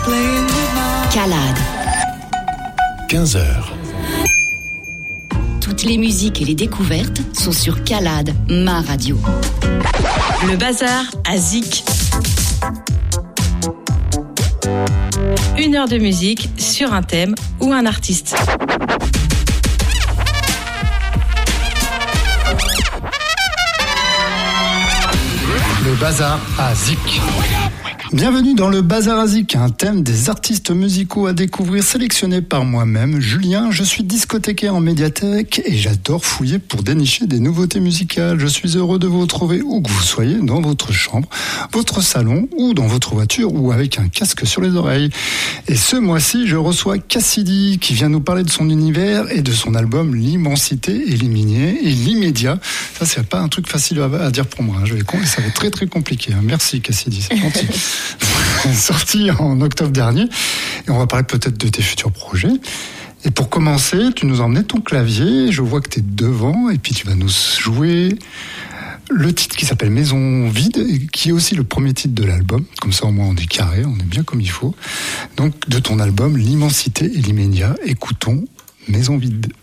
Calade. 15h. Toutes les musiques et les découvertes sont sur Calade, ma radio. Le bazar à Zik. 1 heure de musique sur un thème ou un artiste. Le bazar à Zik. Bienvenue dans le Bazar à Zik, un thème des artistes musicaux à découvrir sélectionné par moi-même, Julien. Je suis discothécaire en médiathèque et j'adore fouiller pour dénicher des nouveautés musicales. Je suis heureux de vous retrouver où que vous soyez, dans votre chambre, votre salon ou dans votre voiture ou avec un casque sur les oreilles. Et ce mois-ci, je reçois Cassidy qui vient nous parler de son univers et de son album L'immensité et l'immédiat. Ça, c'est pas un truc facile à dire pour moi. Ça va être très très compliqué. Merci Cassidy, c'est gentil. Sorti en octobre dernier, et on va parler peut-être de tes futurs projets. Et pour commencer, tu nous as emmené ton clavier, je vois que tu es devant, et puis tu vas nous jouer le titre qui s'appelle Maison Vide, qui est aussi le premier titre de l'album. Comme ça, au moins, on est carré, on est bien comme il faut. Donc, de ton album L'immensité et l'immédiat, écoutons Maison Vide.